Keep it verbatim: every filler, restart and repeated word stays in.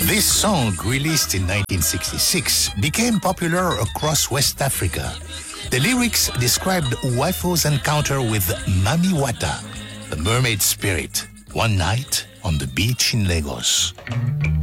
This song, released in nineteen sixty-six, became popular across West Africa. The lyrics described Uwaifo's encounter with Mami Wata, the mermaid spirit, one night on the beach in Lagos.